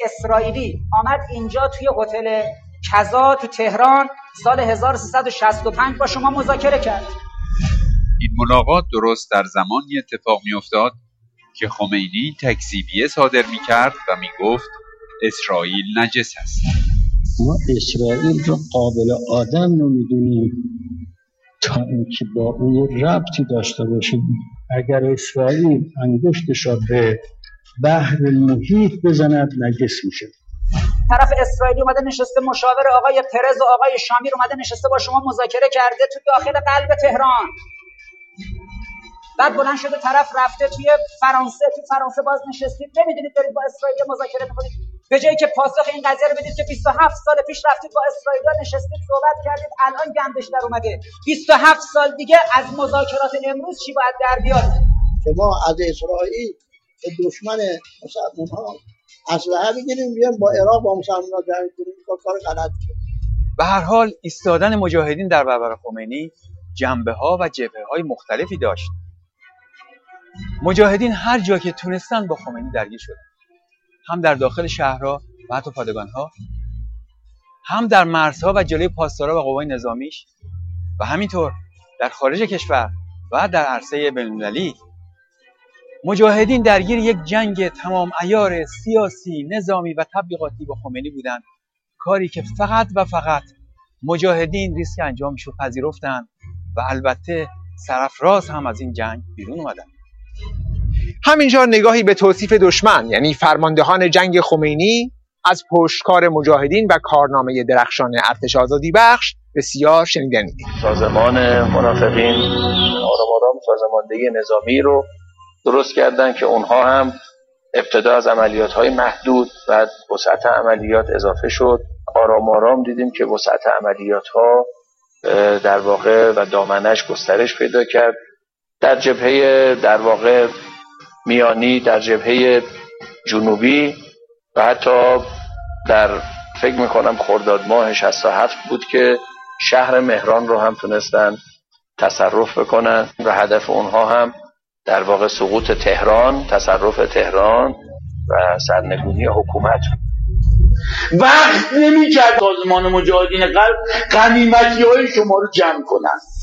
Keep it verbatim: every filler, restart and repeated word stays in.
اسرائیلی آمد اینجا توی هتل کذا تو تهران سال هزار و سیصد و شصت و پنج با شما مذاکره کرد. این ملاقات درست در زمانی اتفاق می افتاد که خمینی تکذیبیه صادر می کرد و می گفت اسرائیل نجس است. ما اسرائیل رو قابل آدم نمیدونیم تا اینکه با اون ربطی داشته باشیم. اگر اسرائیل انگشتش را به بحر محیط بزند نجس میشه. طرف اسرائیلی اومده نشسته، مشاور آقای پرز و آقای شامیر اومده نشسته با شما مذاکره کرده تو داخل قلب تهران. بعد بلند شده طرف رفته توی فرانسه، تو فرانسه باز نشستید، نمیدونید دارید با اسرائیل مذاکره میکنید. به جایی که پاسخ این قضیه رو بدید که بیست و هفت سال پیش رفتید با اسرائیل نشستید صحبت کردید، الان گندش در اومده. بیست و هفت سال دیگه از مذاکرات امروز چی باید در بیاد؟ که ما از اسرائیل دشمن مسلمان‌ها اسلحه بگیریم بیام با عراق با مسلمان‌ها جنگ کنیم، کار غلطیه. به هر حال ایستادن مجاهدین در برابر خمینی جنبه‌ها و جبهه‌های مختلفی داشت. مجاهدین هر جا که تونستن با خمینی درگیر شدن، هم در داخل شهرها و حتی پادگان‌ها، هم در مرزها و جلوی پاسدارا و قوای نظامیش، و همینطور در خارج کشور و در عرصه بین‌المللی. مجاهدین درگیر یک جنگ تمام عیار سیاسی، نظامی و تبلیغاتی با خمینی بودند، کاری که فقط و فقط مجاهدین ریسک انجامش رو پذیرفتند و البته سرافراز هم از این جنگ بیرون اومدن. همینجا نگاهی به توصیف دشمن، یعنی فرماندهان جنگ خمینی، از پشتکار مجاهدین و کارنامه درخشان ارتش آزادی بخش بسیار شنیدنی. سازمان منافقین آرام آرام سازماندهی نظامی رو درست کردن که اونها هم ابتدا از عملیات‌های محدود و وسعت عملیات اضافه شد. آرام آرام دیدیم که وسعت عملیات‌ها در واقع و دامنش گسترش پیدا کرد. در جبهه در واقع میانی، در جبهه جنوبی و حتی در فکر میکنم خرداد ماه شصت و هفت بود که شهر مهران رو هم تونستن تصرف بکنن و هدف اونها هم در واقع سقوط تهران، تصرف تهران و سرنگونی حکومت. وقت نمی کرد سازمان مجاهدین قلب غنیمتی های شما رو جمع کنن.